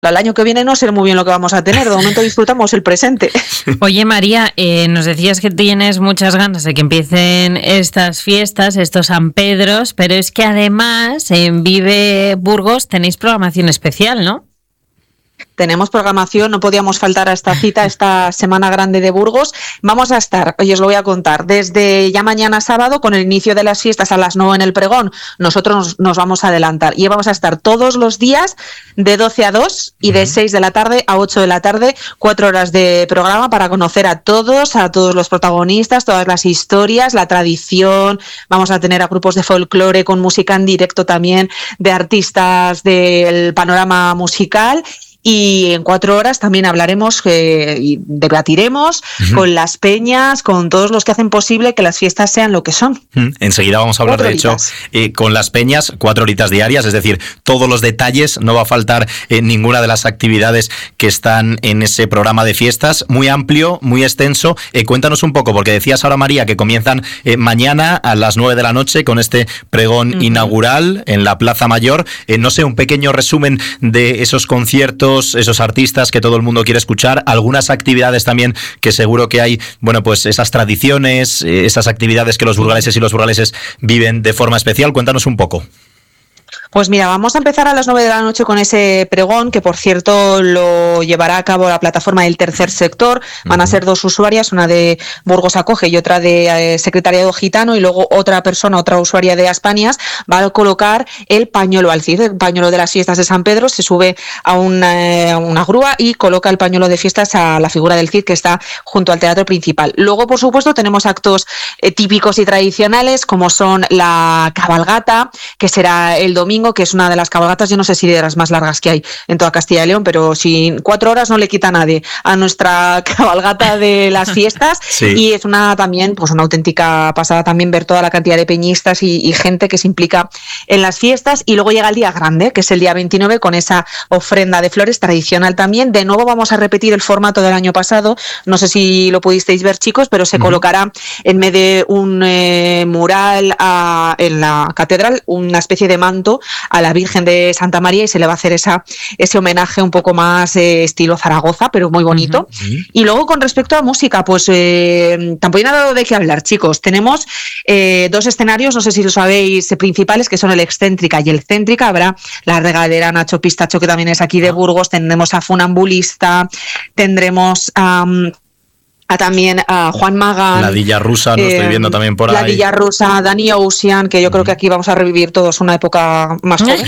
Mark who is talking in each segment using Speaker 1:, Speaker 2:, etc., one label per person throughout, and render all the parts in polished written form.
Speaker 1: el año que viene no sé muy bien lo que vamos a tener, de momento disfrutamos el presente.
Speaker 2: Oye, María, nos decías que tienes muchas ganas de que empiecen estas fiestas, estos San Pedros, pero es que además en Vive Burgos tenéis programación especial, ¿no?
Speaker 1: Tenemos programación, no podíamos faltar a esta cita, esta Semana Grande de Burgos. Vamos a estar, os lo voy a contar, desde ya mañana sábado, con el inicio de las fiestas a las 9 en el pregón, nosotros nos vamos a adelantar y vamos a estar todos los días de 12 a 2 y de 6 de la tarde a 8 de la tarde, 4 horas de programa para conocer a todos los protagonistas, todas las historias, la tradición. Vamos a tener a grupos de folclore con música en directo también, de artistas del panorama musical. Y en 4 horas también hablaremos y debatiremos con las peñas, con todos los que hacen posible que las fiestas sean lo que son.
Speaker 3: Enseguida vamos a hablar, de hecho, con las peñas, 4 horitas diarias, es decir, todos los detalles, no va a faltar ninguna de las actividades que están en ese programa de fiestas, muy amplio, muy extenso. Cuéntanos un poco, porque decías ahora, María, que comienzan mañana a las 9 de la noche con este pregón inaugural en la Plaza Mayor. No sé, un pequeño resumen de esos conciertos, esos artistas que todo el mundo quiere escuchar, algunas actividades también que seguro que hay, bueno, pues esas tradiciones, esas actividades que los burgaleses y los burgaleses viven de forma especial. Cuéntanos un poco.
Speaker 1: Pues mira, vamos a empezar a las 9 de la noche con ese pregón, que por cierto lo llevará a cabo la plataforma del tercer sector. Van a ser 2 usuarias, una de Burgos Acoge y otra de Secretariado Gitano, y luego otra usuaria de Aspanias, va a colocar el pañuelo al CID, el pañuelo de las fiestas de San Pedro. Se sube a una grúa y coloca el pañuelo de fiestas a la figura del CID que está junto al teatro principal. Luego, por supuesto, tenemos actos típicos y tradicionales, como son la cabalgata, que será el domingo, que es una de las cabalgatas, yo no sé si de las más largas que hay en toda Castilla y León, pero si 4 horas no le quita a nadie a nuestra cabalgata de las fiestas. Sí. Y es también pues una auténtica pasada también ver toda la cantidad de peñistas y gente que se implica en las fiestas. Y luego llega el día grande, que es el día 29, con esa ofrenda de flores tradicional también. De nuevo vamos a repetir el formato del año pasado, no sé si lo pudisteis ver, chicos, pero se colocará en vez de un mural en la catedral, una especie de manto a la Virgen de Santa María, y se le va a hacer ese homenaje un poco más estilo Zaragoza, pero muy bonito. Y luego, con respecto a música, pues tampoco hay nada de qué hablar, chicos. Tenemos 2 escenarios, no sé si lo sabéis, principales, que son el Excéntrica y el Céntrica. Habrá la regadera Nacho Pistacho, que también es aquí de Burgos. Tendremos a Funambulista, tendremos también a Juan Magán,
Speaker 3: la Dilla Rusa, no estoy viendo también por ahí.
Speaker 1: La Dilla Rusa, Dani Ocean, que yo creo que aquí vamos a revivir todos una época más joven.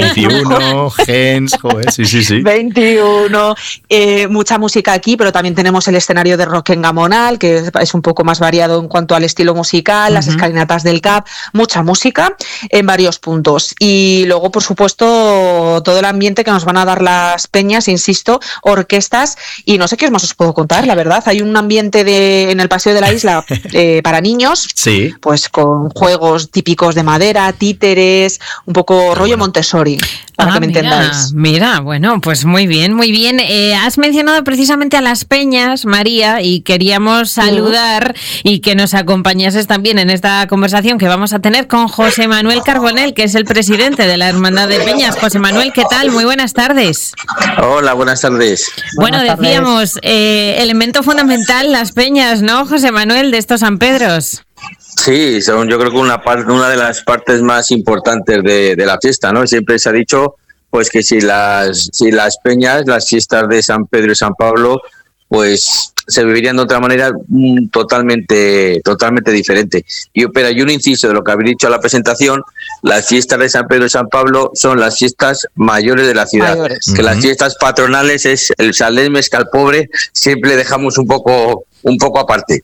Speaker 3: 21, Gens, joder, sí.
Speaker 1: 21, mucha música aquí, pero también tenemos el escenario de rock en Gamonal, que es un poco más variado en cuanto al estilo musical, las escalinatas del CAP, mucha música en varios puntos. Y luego, por supuesto, todo el ambiente que nos van a dar las peñas, insisto, orquestas, y no sé qué más os puedo contar, la verdad. Hay un ambiente en el Paseo de la Isla para niños,
Speaker 3: sí,
Speaker 1: pues con juegos típicos de madera, títeres, un poco rollo Montessori, para que me entendáis.
Speaker 2: Mira, bueno, pues muy bien, muy bien. Has mencionado precisamente a las peñas, María, y queríamos saludar y que nos acompañases también en esta conversación que vamos a tener con José Manuel Carbonell, que es el presidente de la Hermandad de Peñas. José Manuel, ¿qué tal? Muy buenas tardes.
Speaker 4: Hola, buenas tardes.
Speaker 2: Bueno, decíamos, elemento fundamental, las peñas, ¿no, José Manuel, de estos San Pedros?
Speaker 4: Sí, son, yo creo que una de las partes más importantes de la fiesta, ¿no? Siempre se ha dicho pues que si las peñas, las fiestas de San Pedro y San Pablo, pues se vivirían de otra manera totalmente diferente. Pero hay un inciso de lo que habéis dicho a la presentación: las fiestas de San Pedro y San Pablo son las fiestas mayores de la ciudad. Que las fiestas patronales es el Salem, Escalpobre, siempre le dejamos un poco aparte.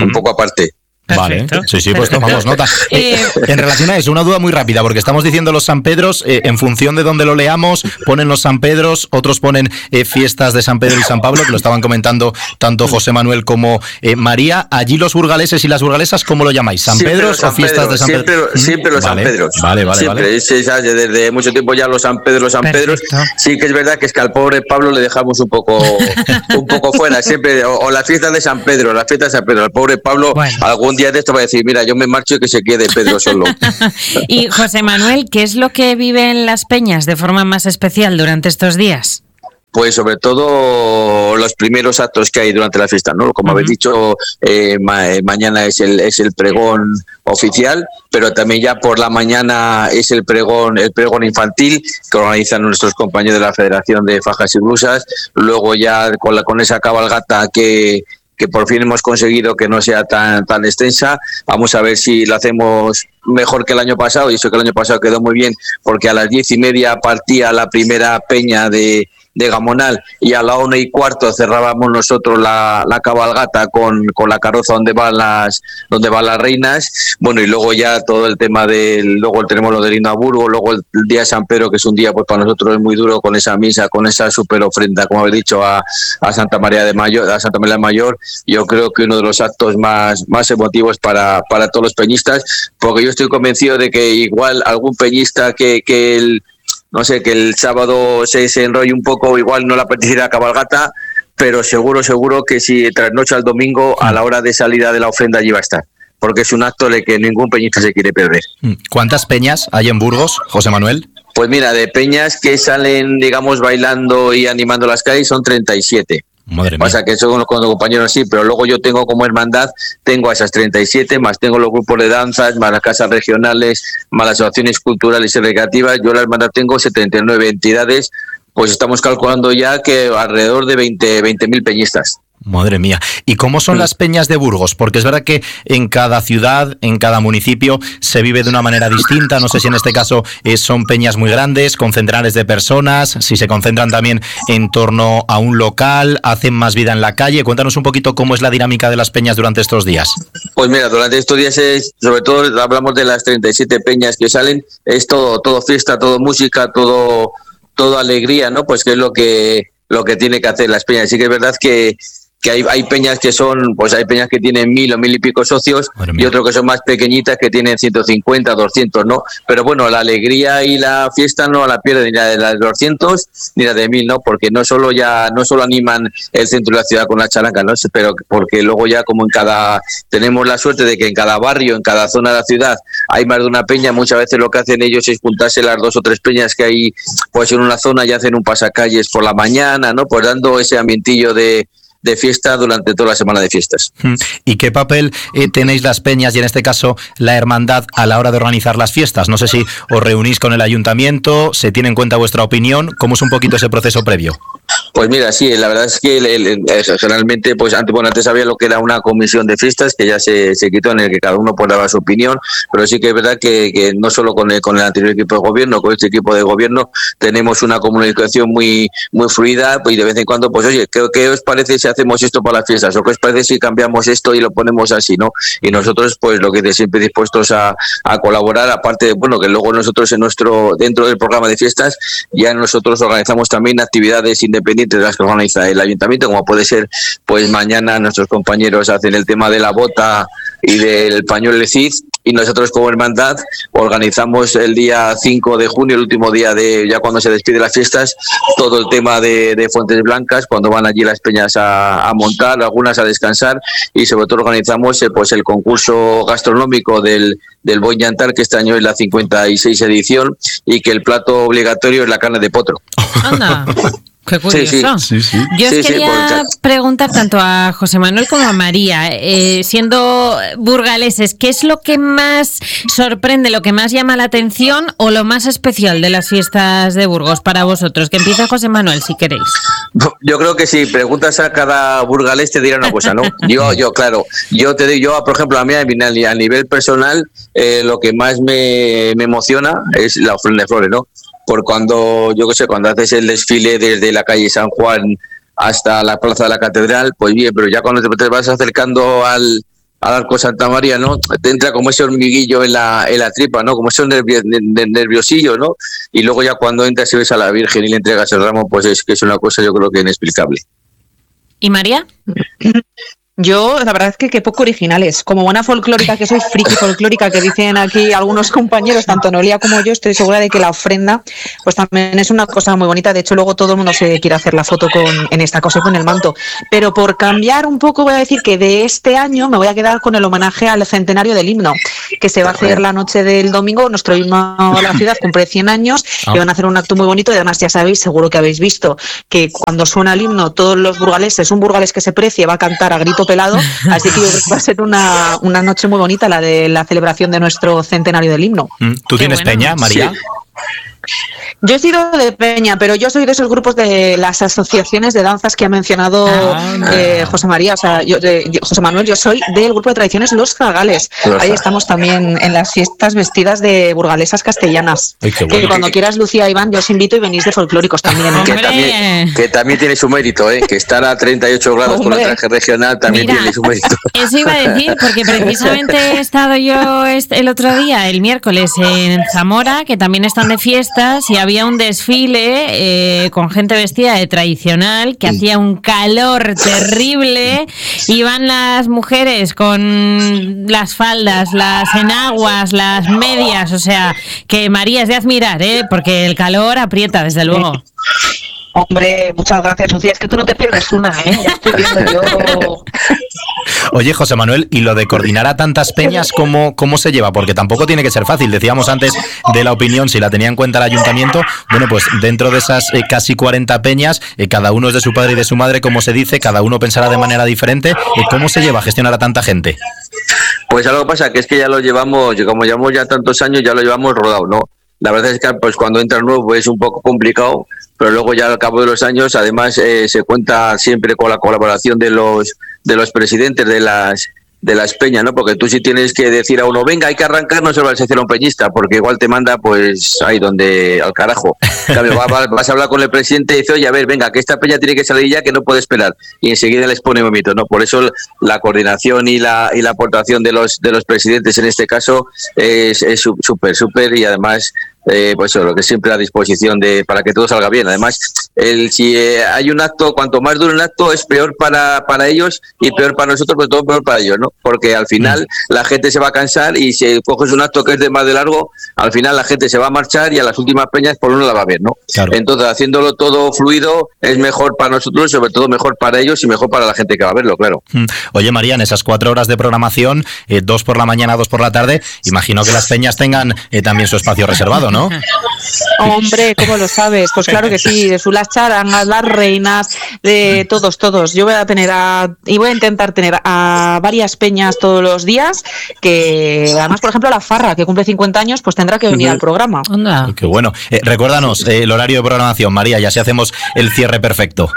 Speaker 3: Perfecto. Vale, sí, pues tomamos nota. En relación a eso, una duda muy rápida, porque estamos diciendo los San Pedros, en función de donde lo leamos, ponen los San Pedros, otros ponen fiestas de San Pedro y San Pablo, que lo estaban comentando tanto José Manuel como María. Allí los burgaleses y las burgalesas, ¿cómo lo llamáis? ¿San Pedros o fiestas de San Pedro?
Speaker 4: Siempre los San Pedros.
Speaker 3: Vale.
Speaker 4: Desde mucho tiempo ya los San Pedros. Sí que es verdad que es que al pobre Pablo le dejamos un poco fuera, siempre, o las fiestas de San Pedro, al pobre Pablo, algún día de esto va a decir, mira, yo me marcho y que se quede Pedro solo.
Speaker 2: Y José Manuel, ¿qué es lo que viven las peñas de forma más especial durante estos días?
Speaker 4: pues sobre todo los primeros actos que hay durante la fiesta, ¿no? Como habéis dicho, mañana es el pregón oficial, pero también ya por la mañana es el pregón infantil que organizan nuestros compañeros de la Federación de Fajas y Blusas. Luego ya con esa cabalgata que por fin hemos conseguido que no sea tan extensa. Vamos a ver si la hacemos mejor que el año pasado, y eso que el año pasado quedó muy bien, porque a las 10:30 partía la primera peña de Gamonal y a la 1:15 cerrábamos nosotros la cabalgata con la carroza donde van las reinas. Bueno, y luego ya todo el tema luego tenemos lo del himno a Burgos, luego el día de San Pedro, que es un día pues para nosotros es muy duro, con esa misa, con esa super ofrenda, como habéis dicho, a Santa María de Mayor. Yo creo que uno de los actos más emotivos para todos los peñistas, porque yo estoy convencido de que igual algún peñista que el sábado se enrolle un poco, igual no le apetece la cabalgata, pero seguro que si trasnocha el domingo, a la hora de salida de la ofrenda allí va a estar, porque es un acto de que ningún peñista se quiere perder.
Speaker 3: ¿Cuántas peñas hay en Burgos, José Manuel?
Speaker 4: Pues mira, de peñas que salen, digamos, bailando y animando las calles son 37.
Speaker 3: Madre mía.
Speaker 4: Pasa que son con los compañeros sí, pero luego yo tengo como hermandad, tengo a esas 37, más tengo los grupos de danzas, más las casas regionales, más las asociaciones culturales y recreativas. Yo la hermandad tengo 79 entidades, pues estamos calculando ya que alrededor de 20.000 peñistas.
Speaker 3: Madre mía. ¿Y cómo son las peñas de Burgos? Porque es verdad que en cada ciudad, en cada municipio, se vive de una manera distinta. No sé si en este caso son peñas muy grandes, con centenares de personas, si se concentran también en torno a un local, hacen más vida en la calle. Cuéntanos un poquito cómo es la dinámica de las peñas durante estos días.
Speaker 4: Pues mira, durante estos días sobre todo hablamos de las 37 peñas que salen, es todo fiesta, todo música, todo alegría, ¿no? Pues que es lo que tiene que hacer las peñas. Sí que es verdad que hay peñas que son, pues hay peñas que tienen 1.000 o 1.000 y pico socios, y otros que son más pequeñitas que tienen 150, 200, ¿no? Pero bueno, la alegría y la fiesta no la pierden ni la de las 200 ni la de 1.000, ¿no? Porque no solo animan el centro de la ciudad con las charancas, ¿no? Pero porque luego ya como tenemos la suerte de que en cada barrio, en cada zona de la ciudad hay más de una peña, muchas veces lo que hacen ellos es juntarse las 2 o 3 peñas que hay pues en una zona y hacen un pasacalles por la mañana, ¿no? Pues dando ese ambientillo de fiesta durante toda la semana de fiestas.
Speaker 3: ¿Y qué papel tenéis las peñas y en este caso la hermandad a la hora de organizar las fiestas? No sé si os reunís con el ayuntamiento, se tiene en cuenta vuestra opinión, ¿cómo es un poquito ese proceso previo?
Speaker 4: Pues mira, sí, la verdad es que generalmente, pues antes había lo que era una comisión de fiestas que ya se quitó, en el que cada uno pues daba su opinión, pero sí que es verdad que no solo con el anterior equipo de gobierno, con este equipo de gobierno tenemos una comunicación muy fluida, pues, y de vez en cuando, pues oye, ¿qué os parece si hacemos esto para las fiestas? ¿O qué os parece si cambiamos esto y lo ponemos así, ¿no? Y nosotros, pues lo que siempre dispuestos a colaborar, aparte de, bueno, que luego nosotros dentro del programa de fiestas, ya nosotros organizamos también actividades independientes de las que organiza el ayuntamiento, como puede ser, pues mañana nuestros compañeros hacen el tema de la bota y del pañuelo de Cid, y nosotros como hermandad organizamos el día 5 de junio, el último día ya cuando se despide las fiestas, todo el tema de Fuentes Blancas, cuando van allí las peñas a montar, algunas a descansar, y sobre todo organizamos pues el concurso gastronómico del Buen Llantar, que este año es la 56 edición, y que el plato obligatorio es la carne de potro.
Speaker 2: Anda. Qué curioso.
Speaker 3: Sí.
Speaker 2: Yo os quería preguntar tanto a José Manuel como a María, siendo burgaleses, ¿qué es lo que más sorprende, lo que más llama la atención o lo más especial de las fiestas de Burgos para vosotros? Que empieza José Manuel, si queréis.
Speaker 4: Yo creo que si preguntas a cada burgalés te dirá una cosa, ¿no? Yo te digo, por ejemplo, a mí a nivel personal, lo que más me emociona es la ofrenda de flores, ¿no? Por cuando haces el desfile desde la calle San Juan hasta la plaza de la Catedral, pues bien, pero ya cuando te vas acercando al Arco Santa María, ¿no? Te entra como ese hormiguillo en la tripa, ¿no? Como ese nerviosillo, ¿no? Y luego ya cuando entras y ves a la Virgen y le entregas el ramo, pues es que es una cosa, yo creo que inexplicable.
Speaker 2: ¿Y María?
Speaker 1: Yo, la verdad es que poco originales. Como buena folclórica que soy, friki folclórica, que dicen aquí algunos compañeros, tanto Noelia como yo, estoy segura de que la ofrenda pues también es una cosa muy bonita. De hecho, luego todo el mundo se quiere hacer la foto en esta cosa con el manto. Pero por cambiar un poco, voy a decir que de este año me voy a quedar con el homenaje al centenario del himno, que se va a hacer la noche del domingo. Nuestro himno a la ciudad cumple 100 años y van a hacer un acto muy bonito. Y además, ya sabéis, seguro que habéis visto que cuando suena el himno, todos los burgaleses, un burgalés que se precie va a cantar a grito pelado, así que va a ser una noche muy bonita la de la celebración de nuestro centenario del himno.
Speaker 3: ¿Tú tienes peña, María?
Speaker 4: Sí.
Speaker 1: Yo he sido de peña, pero yo soy de esos grupos de las asociaciones de danzas que ha mencionado José María, o sea, José Manuel. Yo soy del grupo de tradiciones Los Zagales. Ahí estamos también en las fiestas vestidas de burgalesas castellanas.
Speaker 3: Ay, qué bueno.
Speaker 1: Que cuando quieras, Lucía, Iván, yo os invito y venís de folclóricos también.
Speaker 4: Que también tiene su mérito, que estar a 38 grados con el traje regional también tiene su mérito.
Speaker 2: Eso iba a decir, porque precisamente he estado yo el otro día, el miércoles, en Zamora, que también están de fiestas, y había un desfile con gente vestida de tradicional, que hacía un calor terrible. Iban las mujeres con las faldas, las enaguas, las medias, o sea, que María es de admirar, porque el calor aprieta, desde luego.
Speaker 1: Hombre, muchas gracias, Lucía. Es que tú no te pierdes una, ya estoy viendo yo.
Speaker 3: Oye, José Manuel, ¿y lo de coordinar a tantas peñas, cómo se lleva? Porque tampoco tiene que ser fácil. Decíamos antes de la opinión, si la tenía en cuenta el ayuntamiento. Bueno, pues dentro de esas casi 40 peñas, cada uno es de su padre y de su madre, como se dice, cada uno pensará de manera diferente. ¿Cómo se lleva a gestionar a tanta gente?
Speaker 4: Pues algo pasa, que es que ya lo llevamos, como llevamos ya tantos años, ya lo llevamos rodado, ¿no? La verdad es que pues cuando entra nuevo es un poco complicado, pero luego ya al cabo de los años, además se cuenta siempre con la colaboración de los presidentes de las peñas, ¿no? Porque tú si tienes que decir a uno, venga, hay que arrancar, no se lo vas a decir a un peñista, porque igual te manda pues ahí donde al carajo. Claro, vas a hablar con el presidente y dice, oye, a ver, venga, que esta peña tiene que salir ya, que no puede esperar, y enseguida les pone movimiento, ¿no? Por eso la coordinación y la aportación de los presidentes en este caso es súper, y además pues eso, lo que siempre a disposición para que todo salga bien. Además, si hay un acto, cuanto más dure un acto, es peor para ellos y peor para nosotros, pero todo peor para ellos, ¿no? Porque al final la gente se va a cansar, y si coges un acto que es de más de largo, al final la gente se va a marchar y a las últimas peñas por uno la va a ver, ¿no? Claro. Entonces, haciéndolo todo fluido es mejor para nosotros, sobre todo mejor para ellos y mejor para la gente que va a verlo, claro.
Speaker 3: Oye, María, en esas 4 horas de programación, 2 por la mañana, 2 por la tarde, imagino que las peñas tengan también su espacio reservado, ¿no?
Speaker 1: Hombre, ¿cómo lo sabes? Pues claro que sí, de las charangas, las reinas, de todos. Yo voy a intentar tener a varias peñas todos los días, que además, por ejemplo, la Farra, que cumple 50 años, pues tendrá que venir al programa.
Speaker 2: Anda.
Speaker 3: Qué bueno. Recuérdanos el horario de programación, María, y así hacemos el cierre perfecto.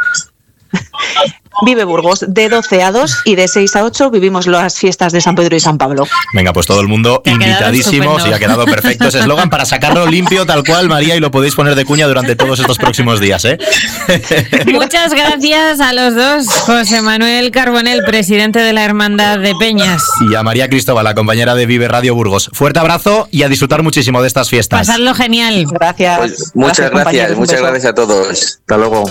Speaker 1: Vive Burgos, de 12 a 2 y de 6 a 8 vivimos las fiestas de San Pedro y San Pablo.
Speaker 3: Venga, pues todo el mundo invitadísimos, y ha quedado perfecto ese eslogan para sacarlo limpio tal cual, María, y lo podéis poner de cuña durante todos estos próximos días, ¿eh?
Speaker 2: Muchas gracias a los dos, José Manuel Carbonell, presidente de la Hermandad de Peñas,
Speaker 3: y a María Cristóbal, la compañera de Vive Radio Burgos. Fuerte abrazo y a disfrutar muchísimo de estas fiestas.
Speaker 2: Pasadlo genial.
Speaker 1: Gracias.
Speaker 4: Pues muchas gracias a todos. Hasta luego.